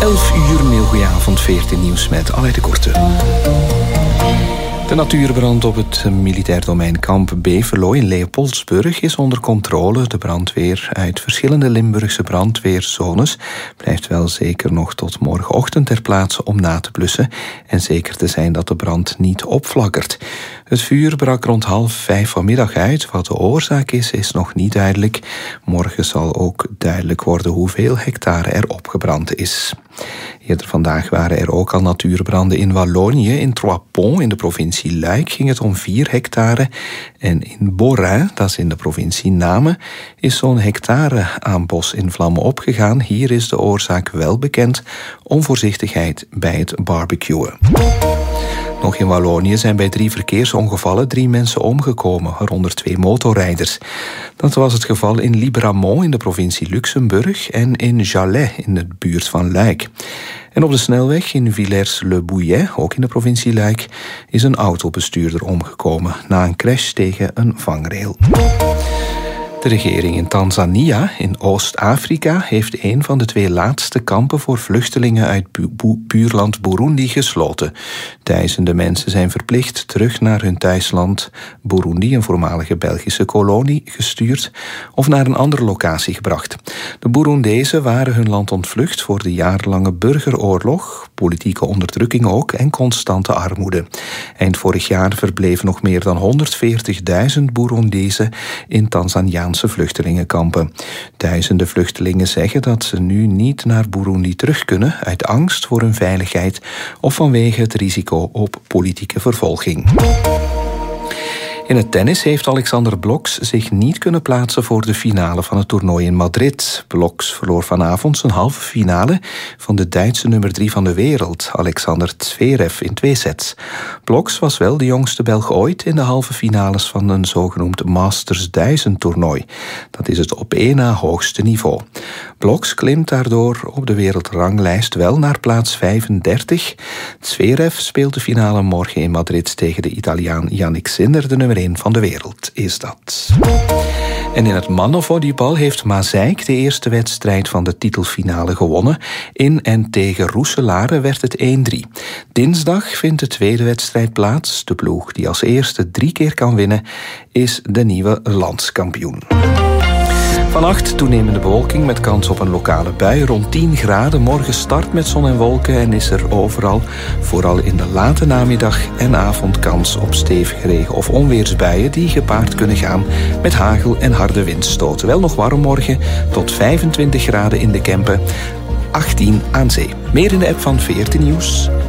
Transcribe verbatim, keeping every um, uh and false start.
elf uur, een heel goeie avond, veertien nieuws met Alain de Korte. De natuurbrand op het militair domein Kamp Beverlo in Leopoldsburg is onder controle. De brandweer uit verschillende Limburgse brandweerzones blijft wel zeker nog tot morgenochtend ter plaatse om na te blussen en zeker te zijn dat de brand niet opflakkert. Het vuur brak rond half vijf vanmiddag uit. Wat de oorzaak is, is nog niet duidelijk. Morgen zal ook duidelijk worden hoeveel hectare er opgebrand is. Eerder vandaag waren er ook al natuurbranden in Wallonië. In Trois-Ponts in de provincie Luik ging het om vier hectare. En in Borin, dat is in de provincie Namen, is zo'n hectare aan bos in vlammen opgegaan. Hier is de oorzaak wel bekend: onvoorzichtigheid bij het barbecuen. Nog in Wallonië zijn bij drie verkeersongevallen drie mensen omgekomen, waaronder twee motorrijders. Dat was het geval in Libramont in de provincie Luxemburg en in Jalais in de buurt van Luik. En op de snelweg in Villers-le-Bouillet, ook in de provincie Luik, is een autobestuurder omgekomen na een crash tegen een vangrail. De regering in Tanzania, in Oost-Afrika, heeft een van de twee laatste kampen voor vluchtelingen uit bu- bu- buurland Burundi gesloten. Duizenden mensen zijn verplicht terug naar hun thuisland Burundi, een voormalige Belgische kolonie, gestuurd of naar een andere locatie gebracht. De Burundezen waren hun land ontvlucht voor de jarenlange burgeroorlog, politieke onderdrukking ook en constante armoede. Eind vorig jaar verbleven nog meer dan honderdveertigduizend Burundezen in Tanzania vluchtelingenkampen. Duizenden vluchtelingen zeggen dat ze nu niet naar Burundi terug kunnen uit angst voor hun veiligheid of vanwege het risico op politieke vervolging. In het tennis heeft Alexander Bloks zich niet kunnen plaatsen voor de finale van het toernooi in Madrid. Bloks verloor vanavond zijn halve finale van de Duitse nummer drie van de wereld, Alexander Zverev, in twee sets. Bloks was wel de jongste Belg ooit in de halve finales van een zogenoemd Masters duizend toernooi. Dat is het op één na hoogste niveau. Bloks klimt daardoor op de wereldranglijst wel naar plaats vijfendertig. Zverev speelt de finale morgen in Madrid tegen de Italiaan Yannick Sinner, de nummer één van de wereld is dat. En in het mannenvolleybal heeft Mazeik de eerste wedstrijd van de titelfinale gewonnen. In en tegen Roeselare werd het één drie. Dinsdag vindt de tweede wedstrijd plaats. De ploeg die als eerste drie keer kan winnen is de nieuwe landskampioen. Vannacht toenemende bewolking met kans op een lokale bui, rond tien graden. Morgen start met zon en wolken en is er overal, vooral in de late namiddag en avond, kans op stevige regen- of onweersbuien die gepaard kunnen gaan met hagel en harde windstoten. Wel nog warm morgen, tot vijfentwintig graden in de Kempen, achttien aan zee. Meer in de app van veertien Nieuws.